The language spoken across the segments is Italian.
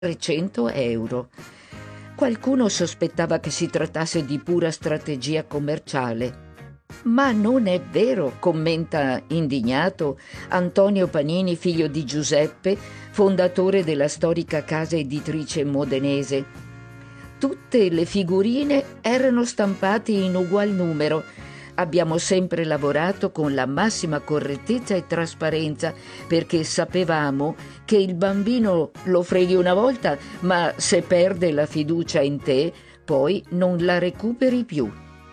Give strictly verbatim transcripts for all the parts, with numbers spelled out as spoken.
trecento euro. Qualcuno sospettava che si trattasse di pura strategia commerciale. Ma non è vero, commenta indignato Antonio Panini, figlio di Giuseppe, fondatore della storica casa editrice modenese. Tutte le figurine erano stampate in ugual numero. Abbiamo sempre lavorato con la massima correttezza e trasparenza perché sapevamo che il bambino lo freghi una volta, ma se perde la fiducia in te, poi non la recuperi più.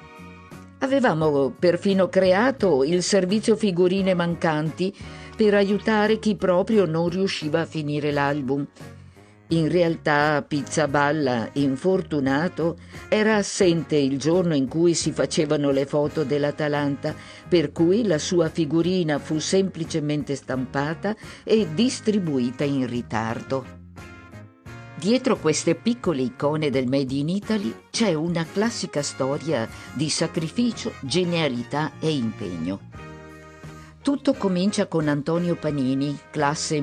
Avevamo perfino creato il servizio figurine mancanti per aiutare chi proprio non riusciva a finire l'album. In realtà Pizzaballa, infortunato, era assente il giorno in cui si facevano le foto dell'Atalanta, per cui la sua figurina fu semplicemente stampata e distribuita in ritardo. Dietro queste piccole icone del Made in Italy c'è una classica storia di sacrificio, genialità e impegno. Tutto comincia con Antonio Panini, classe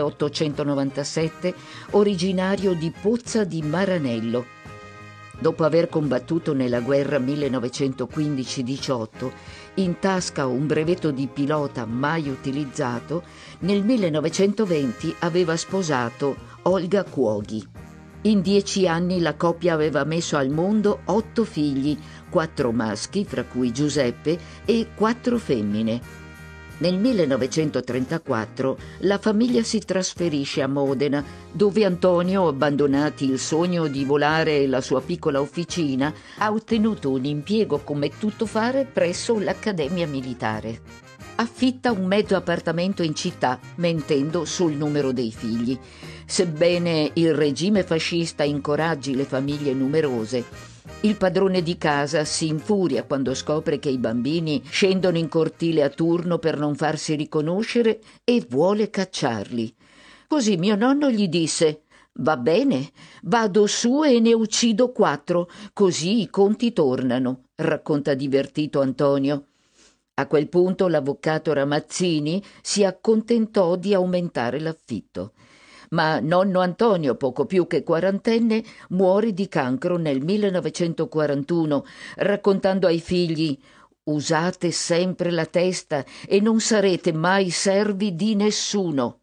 milleottocentonovantasette, originario di Pozza di Maranello. Dopo aver combattuto nella guerra millenovecentoquindici diciotto, in tasca un brevetto di pilota mai utilizzato, nel millenovecentoventi aveva sposato Olga Cuoghi. In dieci anni la coppia aveva messo al mondo otto figli, quattro maschi, fra cui Giuseppe, e quattro femmine. Nel millenovecentotrentaquattro la famiglia si trasferisce a Modena, dove Antonio, abbandonati il sogno di volare e la sua piccola officina, ha ottenuto un impiego come tuttofare presso l'Accademia Militare. Affitta un mezzo appartamento in città, mentendo sul numero dei figli. Sebbene il regime fascista incoraggi le famiglie numerose, il padrone di casa si infuria quando scopre che i bambini scendono in cortile a turno per non farsi riconoscere e vuole cacciarli. Così mio nonno gli disse: «Va bene, vado su e ne uccido quattro, così i conti tornano», racconta divertito Antonio. A quel punto l'avvocato Ramazzini si accontentò di aumentare l'affitto. Ma nonno Antonio, poco più che quarantenne, muore di cancro nel millenovecentoquarantuno, raccontando ai figli: «Usate sempre la testa e non sarete mai servi di nessuno».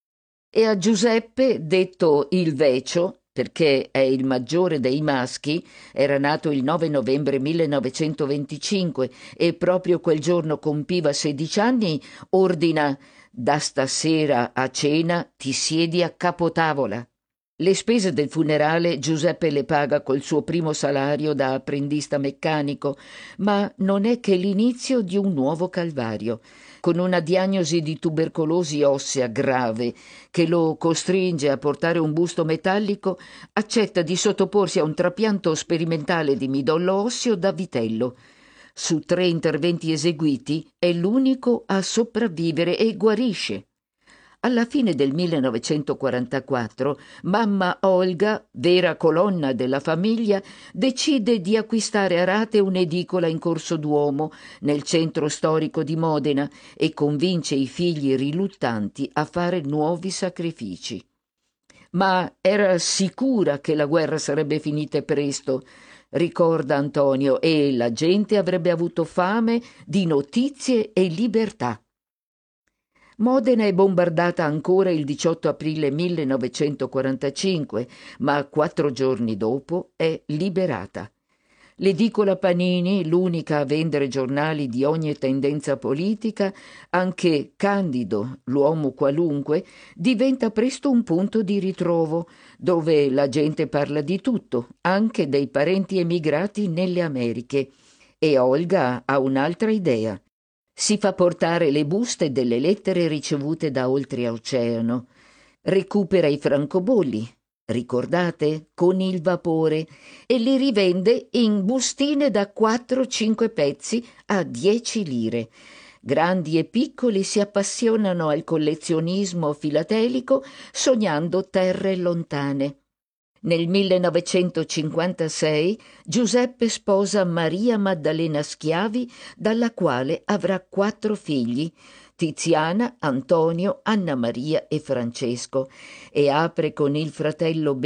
E a Giuseppe, detto il Vecio, perché è il maggiore dei maschi, era nato il nove novembre millenovecentoventicinque e proprio quel giorno compiva sedici anni, ordina: «Da stasera a cena ti siedi a capotavola». Le spese del funerale Giuseppe le paga col suo primo salario da apprendista meccanico, ma non è che l'inizio di un nuovo calvario. Con una diagnosi di tubercolosi ossea grave che lo costringe a portare un busto metallico, accetta di sottoporsi a un trapianto sperimentale di midollo osseo da vitello. Su tre interventi eseguiti è l'unico a sopravvivere e guarisce. Alla fine del millenovecentoquarantaquattro, mamma Olga, vera colonna della famiglia, decide di acquistare a rate un'edicola in Corso Duomo, nel centro storico di Modena, e convince i figli riluttanti a fare nuovi sacrifici. Ma era sicura che la guerra sarebbe finita presto, ricorda Antonio, e la gente avrebbe avuto fame di notizie e libertà. Modena è bombardata ancora il diciotto aprile millenovecentoquarantacinque, ma quattro giorni dopo è liberata. L'edicola Panini, l'unica a vendere giornali di ogni tendenza politica, anche Candido, l'uomo qualunque, diventa presto un punto di ritrovo, dove la gente parla di tutto, anche dei parenti emigrati nelle Americhe. E Olga ha un'altra idea. Si fa portare le buste delle lettere ricevute da oltreoceano. Recupera i francobolli, ricordate? Con il vapore, e li rivende in bustine da quattro cinque pezzi a dieci lire. Grandi e piccoli si appassionano al collezionismo filatelico sognando terre lontane. Nel millenovecentocinquantasei Giuseppe sposa Maria Maddalena Schiavi, dalla quale avrà quattro figli: Tiziana, Antonio, Anna Maria e Francesco, e apre con il fratello